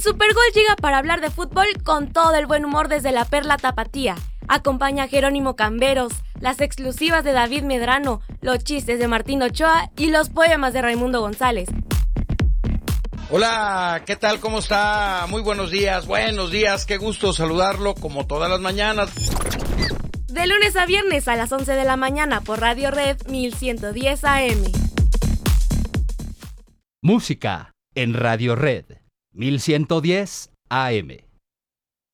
El Supergol llega para hablar de fútbol con todo el buen humor desde la Perla Tapatía. Acompaña a Jerónimo Camberos, las exclusivas de David Medrano, los chistes de Martín Ochoa y los poemas de Raimundo González. Hola, ¿qué tal? ¿Cómo está? Muy buenos días, qué gusto saludarlo como todas las mañanas. De lunes a viernes a las 11 de la mañana por Radio Red 1110 AM. Música en Radio Red 1110 AM.